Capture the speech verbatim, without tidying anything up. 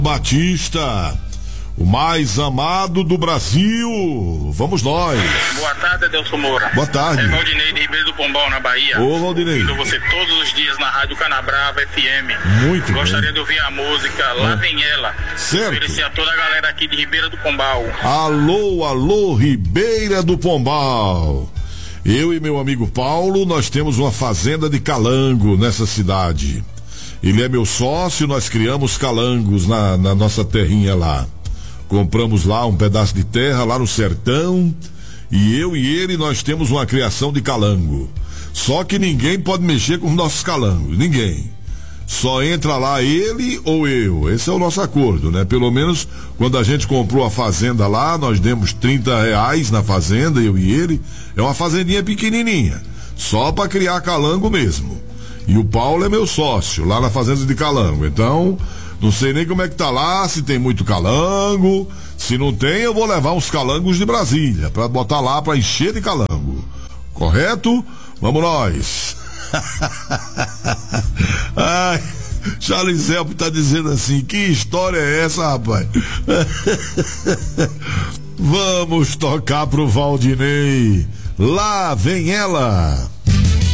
Batista, o mais amado do Brasil. Vamos nós. Boa tarde, Adelson Moura. Boa tarde. É Valdinei de Ribeiro do Pombal, na Bahia. Ô, Valdinei. Ouvindo você todos os dias na Rádio Canabrava F M. Muito Gostaria bem. de ouvir a música Lá Ah. Vem Ela. Certo. Oferecer a toda a galera aqui de Ribeiro do Pombal. Alô, alô, Ribeira do Pombal. Eu e meu amigo Paulo, nós temos uma fazenda de calango nessa cidade. Ele é meu sócio, nós criamos calangos na, na nossa terrinha lá. Compramos lá um pedaço de terra lá no sertão e eu e ele nós temos uma criação de calango. Só que ninguém pode mexer com os nossos calangos, ninguém. Só entra lá ele ou eu. Esse é o nosso acordo, né? Pelo menos quando a gente comprou a fazenda lá, nós demos trinta reais na fazenda, eu e ele. É uma fazendinha pequenininha, só para criar calango mesmo. E o Paulo é meu sócio lá na fazenda de calango. Então, não sei nem como é que tá lá, se tem muito calango. Se não tem, eu vou levar uns calangos de Brasília para botar lá para encher de calango. Correto? Vamos nós. Ai, Charles Zelp tá dizendo assim: que história é essa, rapaz? Vamos tocar pro Valdinei. Lá vem ela.